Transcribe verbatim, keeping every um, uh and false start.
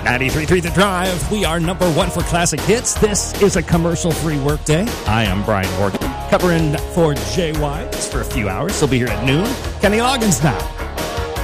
ninety-three point three The Drive. We are number one for classic hits. This is a commercial-free workday. I am Brian Horgan, covering for J Y just for a few hours. He'll be here at noon. Kenny Loggins now.